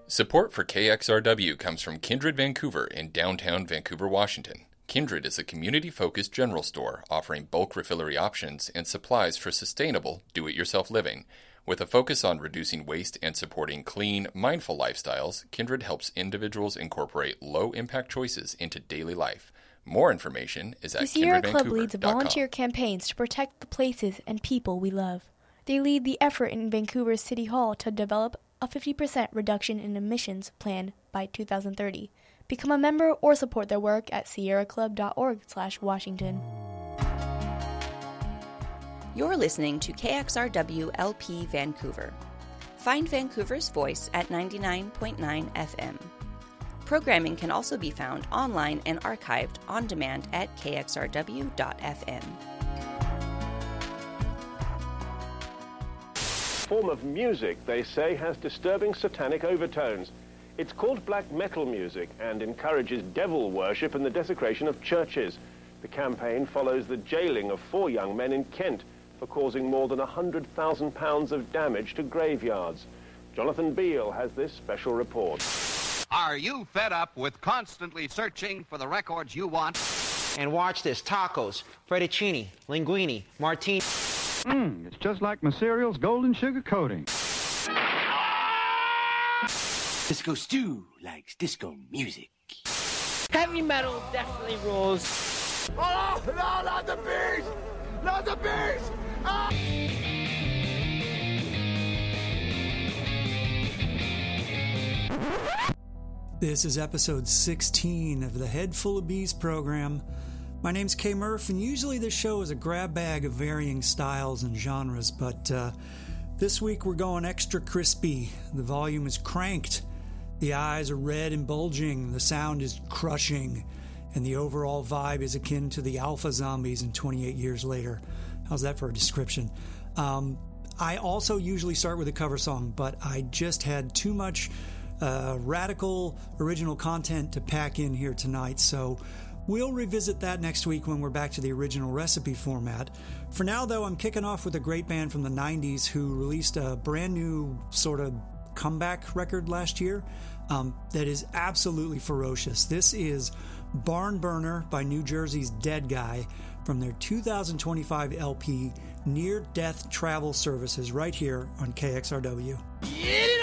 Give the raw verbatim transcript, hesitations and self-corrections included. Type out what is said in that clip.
Support for K X R W comes from Kindred Vancouver in downtown Vancouver, Washington. Kindred is a community-focused general store offering bulk refillery options and supplies for sustainable, do-it-yourself living. With a focus on reducing waste and supporting clean, mindful lifestyles, Kindred helps individuals incorporate low-impact choices into daily life. More information is at the Sierra kindred Club vancouver leads dot com. volunteer campaigns to protect the places and people we love. They lead the effort in Vancouver's City Hall to develop a fifty percent reduction in emissions plan by two thousand thirty. Become a member or support their work at sierra club dot org slash Washington. You're listening to K X R W L P Vancouver. Find Vancouver's voice at ninety-nine point nine F M. Programming can also be found online and archived on demand at k x r w dot f m. Form of music, they say, has disturbing satanic overtones. It's called black metal music and encourages devil worship and the desecration of churches. The campaign follows the jailing of four young men in Kent for causing more than one hundred thousand pounds of damage to graveyards. Jonathan Beale has this special report. Are you fed up with constantly searching for the records you want? And watch this: tacos, fettuccine, linguine, martini. Mmm, it's just like my cereal's golden sugar coating. Disco Stew likes disco music. Heavy metal definitely rules. Oh, no, not the beast! Not the beast! Ah! This is episode sixteen of the Head Full of Bees program. My name's Kay Murph, and usually this show is a grab bag of varying styles and genres, but uh, this week we're going extra crispy. The volume is cranked, the eyes are red and bulging, the sound is crushing, and the overall vibe is akin to the Alpha Zombies in twenty-eight years later. How's that for a description? Um, I also usually start with a cover song, but I just had too much uh, radical original content to pack in here tonight, so we'll revisit that next week when we're back to the original recipe format. For now, though, I'm kicking off with a great band from the nineties who released a brand new sort of comeback record last year um, that is absolutely ferocious. This is Barn Burner by New Jersey's Dead Guy from their two thousand twenty-five L P Near Death Travel Services right here on K X R W. Yeah!